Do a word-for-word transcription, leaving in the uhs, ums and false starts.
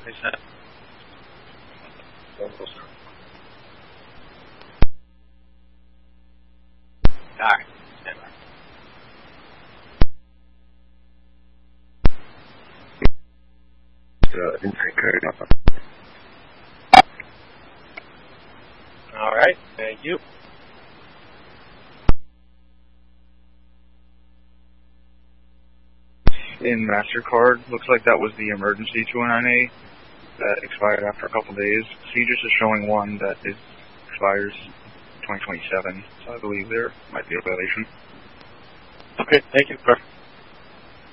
Makes sense. Alright, stand by. Uh, intake code. Alright, thank you. In MasterCard, looks like that was the emergency two oh nine A that expired after a couple days. Features is showing one that is expires twenty twenty-seven, so I believe there might be a violation. Okay, thank you. Perfect.